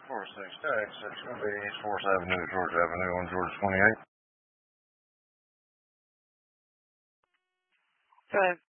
466, it's going to be East 4th Avenue, Georgia Avenue on Georgia 28. Go ahead.